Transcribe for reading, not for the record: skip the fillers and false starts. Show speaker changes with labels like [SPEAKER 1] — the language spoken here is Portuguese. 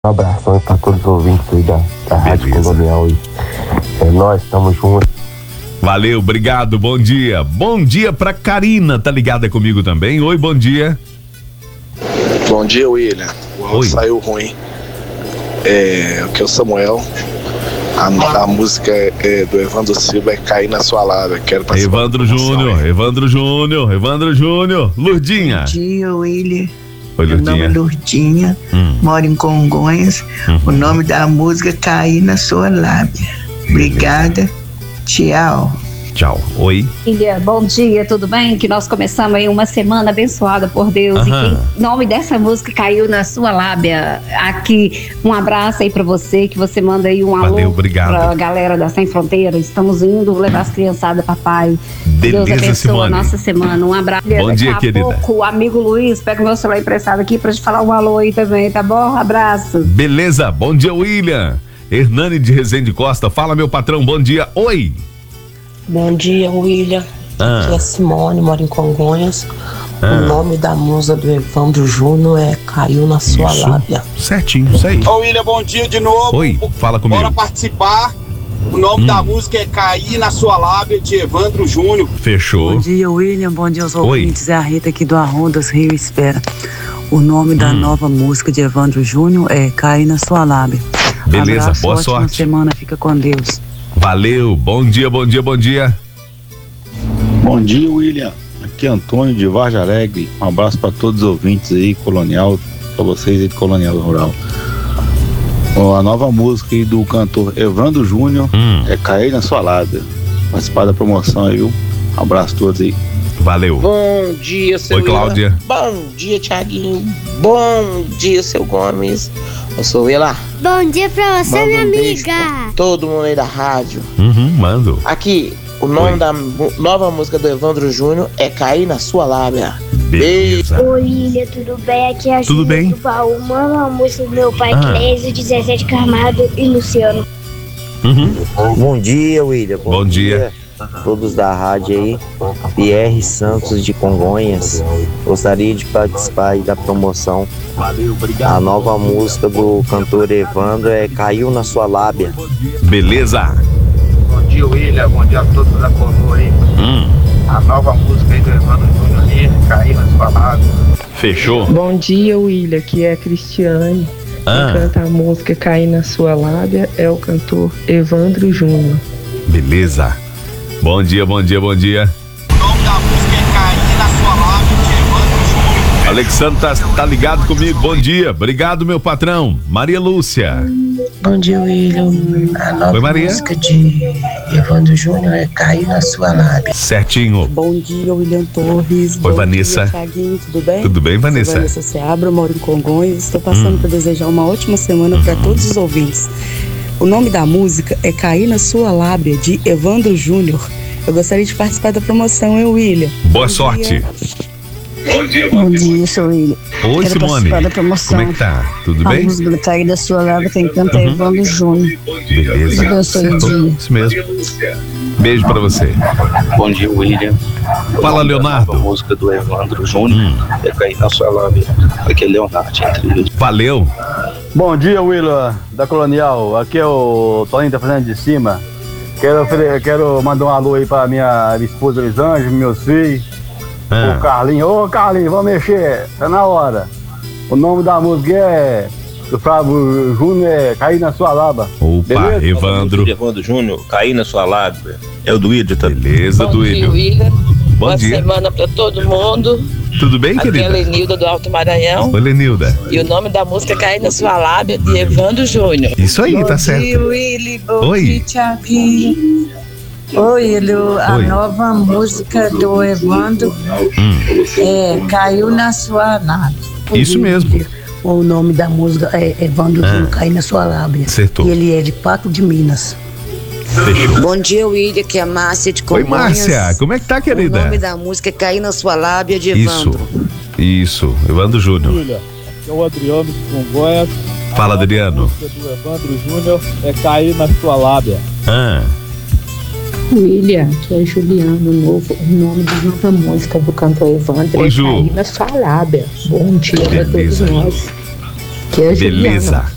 [SPEAKER 1] Um abração para todos os ouvintes aí da Rádio Colonial. É nós, estamos juntos.
[SPEAKER 2] Valeu, obrigado, bom dia. Bom dia pra Karina, tá ligada comigo também? Oi, bom dia.
[SPEAKER 3] Bom dia, William. O áudio saiu ruim. Aqui é o Samuel. A música do Evandro Silva é Cair na Sua Lábia. Quero participar.
[SPEAKER 2] Evandro Júnior. Lurdinha.
[SPEAKER 4] Bom dia, William.
[SPEAKER 2] Oi, Lurdinha.
[SPEAKER 4] Meu nome é Lurdinha, moro em Congonhas. O nome da música é Cair na Sua Lábia. Obrigada. Tchau.
[SPEAKER 2] Tchau. Oi.
[SPEAKER 5] Filha, bom dia, tudo bem? Que nós começamos aí uma semana abençoada por Deus. E que o nome dessa música caiu na sua lábia. Aqui, um abraço aí pra você, que você manda aí um alô.
[SPEAKER 2] Valeu, obrigado.
[SPEAKER 5] Pra galera da Sem Fronteira. Estamos indo levar as criançadas, papai.
[SPEAKER 2] Beleza,
[SPEAKER 5] Deus abençoe
[SPEAKER 2] Simone.
[SPEAKER 5] a nossa semana. Um abraço.
[SPEAKER 2] Bom dia,
[SPEAKER 5] Daqui a
[SPEAKER 2] querida.
[SPEAKER 5] pouco, o amigo Luiz pega o meu celular emprestado aqui pra te falar um alô aí também, tá bom? Abraço.
[SPEAKER 2] Beleza, bom dia, William. Hernani de Resende Costa, fala, meu patrão, bom dia. Oi.
[SPEAKER 6] Bom dia, William. Aqui é Simone, moro em Congonhas. O nome da música do Evandro Júnior é Caiu na Sua Lábia.
[SPEAKER 2] Certinho, isso aí.
[SPEAKER 7] Ô, William, bom dia de novo.
[SPEAKER 2] Oi, fala comigo.
[SPEAKER 7] Bora participar. O nome da música é Cair na Sua Lábia, de Evandro Júnior.
[SPEAKER 2] Fechou.
[SPEAKER 8] Bom dia, William. Bom dia aos ouvintes. É a Rita aqui do Arrondas, Rio Espera. O nome da nova música de Evandro Júnior é Cair na Sua Lábia.
[SPEAKER 2] Beleza,
[SPEAKER 8] abraço,
[SPEAKER 2] boa
[SPEAKER 8] ótima
[SPEAKER 2] sorte.
[SPEAKER 8] semana, fica com Deus.
[SPEAKER 2] Valeu, bom dia.
[SPEAKER 9] Bom dia, William. Aqui é Antônio de Vargem Alegre. Um abraço para todos os ouvintes aí, Colonial, para vocês aí de Colonial Rural. A nova música aí do cantor Evandro Júnior é Cair na Sua Lábia. Participar da promoção aí, viu? Um abraço a todos aí.
[SPEAKER 2] Valeu.
[SPEAKER 6] Bom dia, seu
[SPEAKER 2] Oi, Cláudia.
[SPEAKER 6] Bom dia, Thiaguinho. Bom dia, seu Gomes. Eu sou Ela.
[SPEAKER 10] Bom dia pra você, minha amiga.
[SPEAKER 6] Todo mundo aí da rádio.
[SPEAKER 2] Mando.
[SPEAKER 6] Aqui, o nome da nova música do Evandro Júnior é Cair na Sua Lábia.
[SPEAKER 2] Beleza.
[SPEAKER 10] Oi, Ilha, tudo bem? Aqui é a
[SPEAKER 2] Tudo bem?
[SPEAKER 10] do baú. Manda uma música do meu pai, Clésio, de Zezé de Camargo e Luciano.
[SPEAKER 11] Bom dia, William.
[SPEAKER 2] Bom dia.
[SPEAKER 11] Todos da rádio aí. Pierre Santos de Congonhas. Gostaria de participar aí da promoção.
[SPEAKER 2] Valeu, obrigado.
[SPEAKER 11] A nova música do cantor Evandro é Caiu na Sua Lábia.
[SPEAKER 2] Beleza.
[SPEAKER 12] Bom dia, William. Bom dia a todos da coroa aí. A nova música aí do Evandro Júnior aí, Cair na Sua Lábia.
[SPEAKER 2] Fechou.
[SPEAKER 13] Bom dia, William. Aqui é a Cristiane. Quem canta a música Cair na Sua Lábia é o cantor Evandro Júnior.
[SPEAKER 2] Beleza. Bom dia.
[SPEAKER 7] O nome da música é Cair na Sua Lábia, de Evandro Júnior.
[SPEAKER 2] Alexandre tá ligado comigo, bom dia. Obrigado, meu patrão. Maria Lúcia.
[SPEAKER 14] Bom dia, William. A nova música de Evandro Júnior é Cair na Sua Lábia.
[SPEAKER 2] Certinho.
[SPEAKER 8] Bom dia, William Torres.
[SPEAKER 2] Oi, Vanessa.
[SPEAKER 8] Dia, Thiaguinho, tudo bem?
[SPEAKER 2] Tudo bem, Vanessa?
[SPEAKER 8] Sou Vanessa Seabra, moro em Congonhas. Estou passando para desejar uma ótima semana para todos os ouvintes. O nome da música é Cair na Sua Lábia, de Evandro Júnior. Eu gostaria de participar da promoção, hein, William?
[SPEAKER 2] Boa sorte.
[SPEAKER 15] Bom dia, sou William.
[SPEAKER 2] Oi,
[SPEAKER 15] Quero
[SPEAKER 2] Simone.
[SPEAKER 15] participar da promoção.
[SPEAKER 2] Como é que tá? Tudo
[SPEAKER 15] A
[SPEAKER 2] bem?
[SPEAKER 15] música do Cair da Sua Lábia, quem canta é Evandro Júnior.
[SPEAKER 2] Beleza.
[SPEAKER 15] Abençoe o
[SPEAKER 2] Acertou.
[SPEAKER 15] dia.
[SPEAKER 2] Isso mesmo. Beijo pra você.
[SPEAKER 16] Bom dia, William.
[SPEAKER 2] Fala, Leonardo.
[SPEAKER 16] A música do Evandro Júnior é Cair na Sua Lábia. Aqui é Leonardo.
[SPEAKER 2] Valeu.
[SPEAKER 17] Bom dia, William, da Colonial. Aqui é o Toninho da Fazenda de Cima. Quero mandar um alô aí pra minha esposa Elisângela, meus filhos. O Carlinho. Ô, Carlinho, vamos mexer. Tá na hora. O nome da música é do Flávio Júnior, é Cair na Sua Lábia.
[SPEAKER 2] Opa,
[SPEAKER 16] Beleza?
[SPEAKER 2] Evandro.
[SPEAKER 16] Evandro Júnior, Cair na Sua Lábia. É o do William também.
[SPEAKER 2] Beleza,
[SPEAKER 6] Bom dia, William. Boa
[SPEAKER 2] dia.
[SPEAKER 6] semana pra todo mundo.
[SPEAKER 2] Tudo bem,
[SPEAKER 6] Aqui
[SPEAKER 2] querida?
[SPEAKER 6] é a Lenilda do Alto Maranhão.
[SPEAKER 2] Oi, Lenilda.
[SPEAKER 6] E o nome da música é Cair na Sua Lábia, de Evandro Júnior.
[SPEAKER 2] Isso aí, tá certo.
[SPEAKER 4] Bom dia, Willy. Bom
[SPEAKER 2] Oi.
[SPEAKER 4] dia, Thiaguinho. Oi, Willy. A
[SPEAKER 2] Oi.
[SPEAKER 4] nova música do Evandro é Caiu na Sua Lábia.
[SPEAKER 2] Isso mesmo.
[SPEAKER 14] O nome da música é Evandro Júnior, Cair na Sua Lábia.
[SPEAKER 2] Acertou.
[SPEAKER 14] E ele é de Pato de Minas.
[SPEAKER 2] Fechou.
[SPEAKER 18] Bom dia, William, que é a Márcia de
[SPEAKER 2] Oi,
[SPEAKER 18] Congonhas.
[SPEAKER 2] Márcia. Como é que tá, querida?
[SPEAKER 18] O nome da música é Cair na Sua Lábia, de Evandro.
[SPEAKER 2] Isso. Evandro Júnior.
[SPEAKER 19] Aqui é o Adriano de Congonhas.
[SPEAKER 2] Fala, Adriano.
[SPEAKER 19] A música do Evandro Júnior é Cair na Sua Lábia.
[SPEAKER 20] William, que é Juliano Novo, o nome da nova música do cantor Evandro
[SPEAKER 2] Oi,
[SPEAKER 20] é
[SPEAKER 2] Ju.
[SPEAKER 20] Cair na Sua Lábia. Bom dia pra todos
[SPEAKER 2] Beleza.
[SPEAKER 20] nós. Que é
[SPEAKER 2] Beleza.
[SPEAKER 20] Juliano.